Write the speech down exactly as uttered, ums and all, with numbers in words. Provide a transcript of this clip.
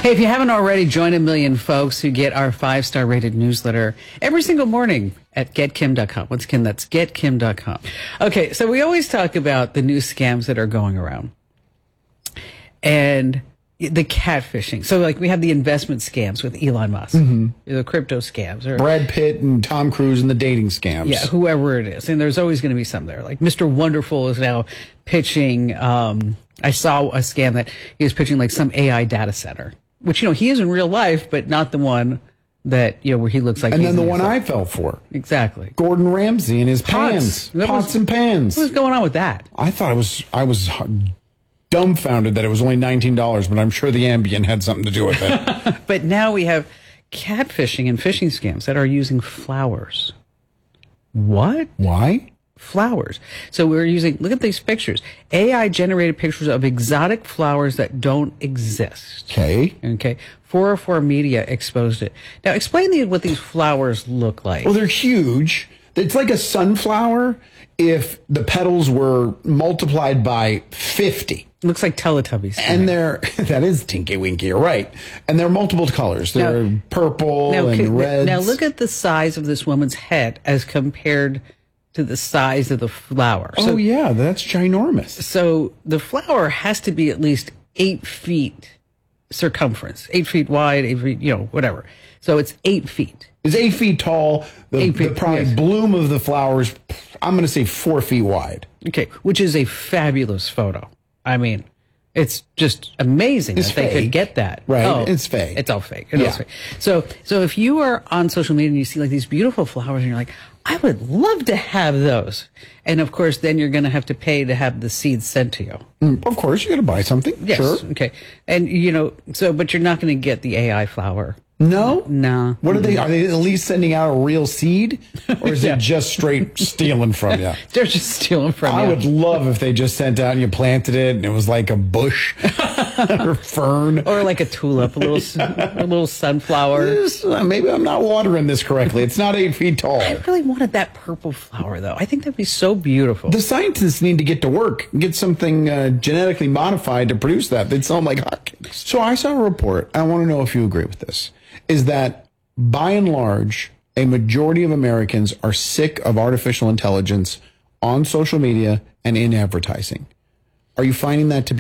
Hey, if you haven't already, join a million folks who get our five-star rated newsletter every single morning at get kim dot com. Once again, that's get kim dot com. Okay, so we always talk about the new scams that are going around and the catfishing. So, like, we have the investment scams with Elon Musk, mm-hmm. the crypto scams, or Brad Pitt and Tom Cruise and the dating scams. Yeah, whoever it is, and there's always going to be some there. Like Mister Wonderful is now pitching. Um, I saw a scam that he was pitching like some A I data center, which, you know, he is in real life, but not the one that, you know, where he looks like. And he's then the in one his I life. fell for. Exactly. Gordon Ramsay and his Pots. pans, That pots was- and pans. What was going on with that? I thought it was. I was dumbfounded that it was only nineteen dollars, but I'm sure the Ambien had something to do with it. But now we have catfishing and phishing scams that are using flowers. What? Why? Flowers. So we're using, look at these pictures. A I generated pictures of exotic flowers that don't exist. Okay. Okay. four oh four Media exposed it. Now explain the, what these flowers look like. Well, they're huge. It's like a sunflower if the petals were multiplied by fifty. It looks like Teletubbies. And they're, that is Tinky Winky, you're right. And they're multiple colors. They're Now- purple now, and okay, reds. now look at the size of this woman's head as compared to the size of the flower. Oh, So, yeah, that's ginormous. so the flower has to be at least eight feet circumference, eight feet wide, eight feet, you know, whatever. So it's eight feet. It's eight feet tall. The, Eight feet, the probably yes. bloom of the flowers, I'm going to say four feet wide. Okay, which is a fabulous photo. I mean, it's just amazing It's that they could fake. get that. Right, it's fake. It's all fake. It Yeah. is fake. So, so if you are on social media and you see like these beautiful flowers and you're like, I would love to have those. And of course, then you're going to have to pay to have the seeds sent to you. Mm, of course, you got to buy something. Yes. Sure. Okay. And you know, so, but you're not going to get the A I flower. No? No. What are they? Are they at least sending out a real seed? Or is Yeah. it just straight stealing from you? They're just stealing from I you. would love if they just sent out and you planted it and it was like a bush or fern. Or like a tulip, a little, s- a little sunflower. This- uh, Maybe I'm not watering this correctly. It's not eight feet tall. I really wanted that purple flower, though. I think that'd be so beautiful. The scientists need to get to work, get something uh, genetically modified to produce that. They'd sell them like hotcakes. So I saw a report. I want to know if you agree with this. Is that by and large, a majority of Americans are sick of artificial intelligence on social media and in advertising. Are you finding that to be